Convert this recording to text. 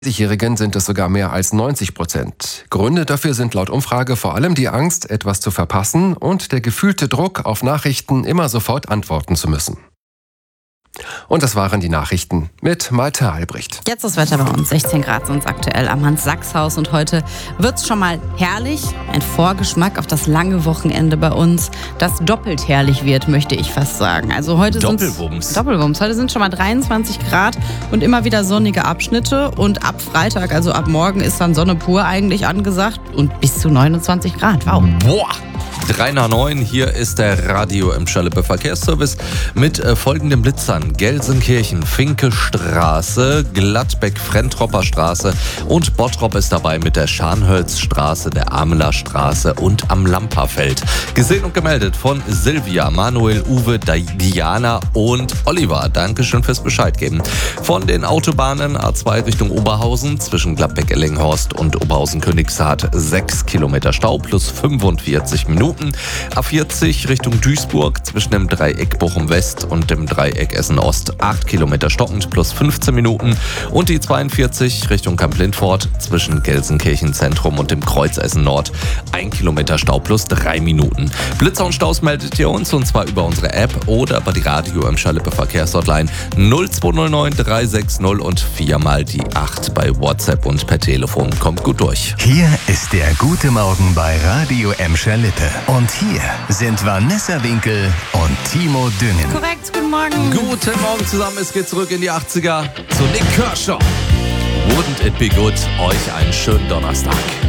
60-Jährigen sind es sogar mehr als 90%. Gründe dafür sind laut Umfrage vor allem die Angst, etwas zu verpassen und der gefühlte Druck, auf Nachrichten immer sofort antworten zu müssen. Und das waren die Nachrichten mit Malte Albrecht. Jetzt das Wetter bei uns. 16 Grad sind es aktuell am Hans-Sachs-Haus und heute wird es schon mal herrlich. Ein Vorgeschmack auf das lange Wochenende bei uns, das doppelt herrlich wird, möchte ich fast sagen. Also heute Doppelwumms. Heute sind schon mal 23 Grad und immer wieder sonnige Abschnitte. Und ab Freitag, also ab morgen, ist dann Sonne pur eigentlich angesagt und bis zu 29 Grad. Wow. Boah! 3 nach 9, hier ist der Radio im Schalippe Verkehrsservice mit folgenden Blitzern: Gelsenkirchen, Finkestraße, Gladbeck-Frentropper Straße und Bottrop ist dabei mit der Scharnhölzstraße, der Ameler Straße und am Lamperfeld. Gesehen und gemeldet von Silvia, Manuel, Uwe, Diana und Oliver. Dankeschön fürs Bescheid geben. Von den Autobahnen A2 Richtung Oberhausen zwischen Gladbeck-Ellinghorst und Oberhausen-Königshardt 6 Kilometer Stau plus 45 Minuten. A40 Richtung Duisburg zwischen dem Dreieck Bochum West und dem Dreieck Essen Ost 8 Kilometer stockend plus 15 Minuten. Und die 42 Richtung Kamp-Lindfort zwischen Gelsenkirchen Zentrum und dem Kreuz Essen Nord 1 Kilometer Stau plus 3 Minuten. Blitzer und Staus meldet ihr uns und zwar über unsere App oder bei die Radio im Schalippe Verkehrshotline 0209 360 und 4 mal die 8 bei WhatsApp und per Telefon. Kommt gut durch. Hier ist der gute Morgen bei Radio M Schalippe. Und hier sind Vanessa Winkel und Timo Düngen. Korrekt, guten Morgen. Guten Morgen zusammen, es geht zurück in die 80er zu Nick Kershaw. Wouldn't it be good? Euch einen schönen Donnerstag.